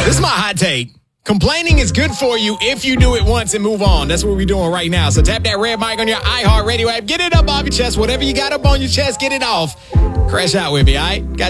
This is my hot take. Complaining is good for you if you do it once and move on. That's what we're doing right now. So tap that red mic on your iHeartRadio app. Get it up off your chest. Whatever you got up on your chest, get it off. Crash out with me, all right?